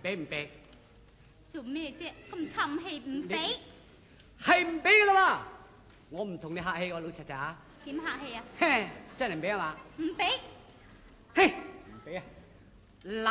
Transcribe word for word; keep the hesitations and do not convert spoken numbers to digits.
俾唔俾？ 做咩啫？咁沉氣唔俾？ 係唔俾噶啦嘛！我唔同你客氣，我老實實啊。 點客氣啊？ 嘿，真係唔俾啊嘛？ 唔俾。 嘿，唔俾啊！